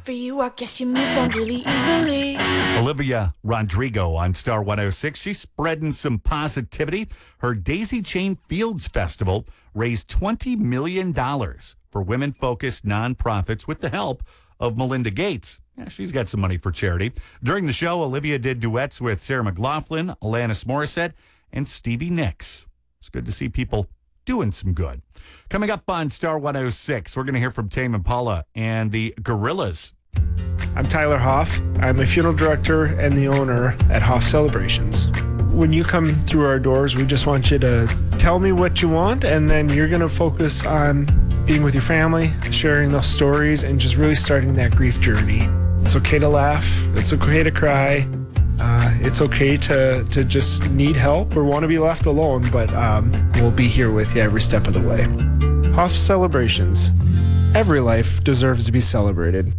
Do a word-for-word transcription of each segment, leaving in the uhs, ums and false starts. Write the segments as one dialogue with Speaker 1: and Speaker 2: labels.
Speaker 1: for you. I guess you moved on really easily.
Speaker 2: Olivia Rodrigo on Star one oh six. She's spreading some positivity. Her Daisy Chain Fields Festival raised twenty million dollars for women-focused nonprofits with the help of Melinda Gates. Yeah, she's got some money for charity. During the show, Olivia did duets with Sarah McLachlan, Alanis Morissette, and Stevie Nicks. It's good to see people doing some good. Coming up on Star one oh six, we're going to hear from Tame Impala and the Gorillas.
Speaker 3: I'm Tyler Hoff. I'm a funeral director and the owner at Hoff Celebrations. When you come through our doors, we just want you to tell me what you want, and then you're going to focus on being with your family, sharing those stories, and just really starting that grief journey. It's okay to laugh. It's okay to cry. Uh, it's okay to, to just need help or want to be left alone, but um, we'll be here with you every step of the way. Hoff Celebrations. Every life deserves to be celebrated.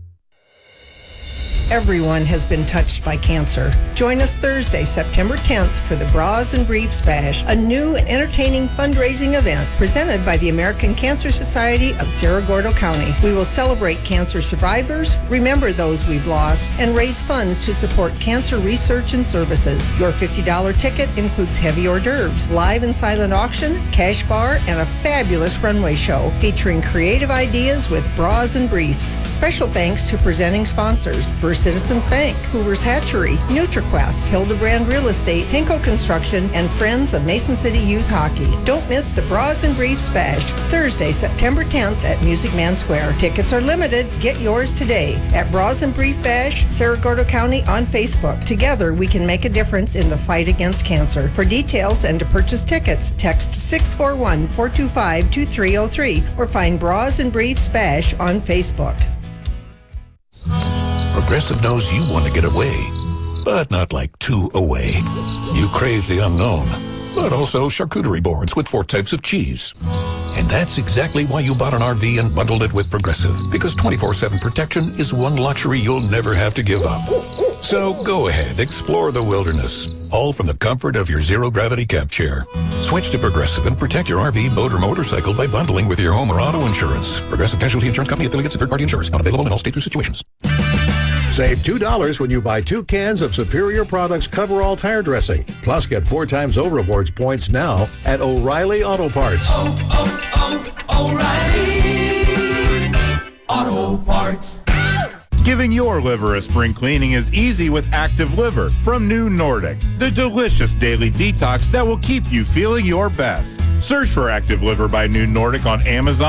Speaker 4: Everyone has been touched by cancer. Join us Thursday, September tenth for the Bras and Briefs Bash, a new and entertaining fundraising event presented by the American Cancer Society of Cerro Gordo County. We will celebrate cancer survivors, remember those we've lost, and raise funds to support cancer research and services. Your fifty dollars ticket includes heavy hors d'oeuvres, live and silent auction, cash bar, and a fabulous runway show featuring creative ideas with Bras and Briefs. Special thanks to presenting sponsors: First Citizens Bank, Hoover's Hatchery, NutriQuest, Hildebrand Real Estate, Henko Construction, and Friends of Mason City Youth Hockey. Don't miss the Bras and Briefs Bash, Thursday, September tenth at Music Man Square. Tickets are limited. Get yours today at Bras and Brief Bash, Cerro Gordo County on Facebook. Together, we can make a difference in the fight against cancer. For details and to purchase tickets, text six four one, four two five, two three zero three or find Bras and Briefs Bash on Facebook.
Speaker 5: Progressive knows you want to get away, but not like too away. You crave the unknown, but also charcuterie boards with four types of cheese. And that's exactly why you bought an R V and bundled it with Progressive, because twenty-four seven protection is one luxury you'll never have to give up. So go ahead, explore the wilderness, all from the comfort of your zero-gravity camp chair. Switch to Progressive and protect your R V, boat, or motorcycle by bundling with your home or auto insurance. Progressive Casualty Insurance Company, affiliates, and third-party insurers. Not available in all states or situations.
Speaker 6: Save two dollars when you buy two cans of Superior Products Coverall Tire Dressing. Plus, get four times O rewards points now at O'Reilly Auto Parts.
Speaker 7: Oh, oh, oh, O'Reilly Auto Parts.
Speaker 8: Giving your liver a spring cleaning is easy with Active Liver from New Nordic, the delicious daily detox that will keep you feeling your best. Search for Active Liver by New Nordic on Amazon.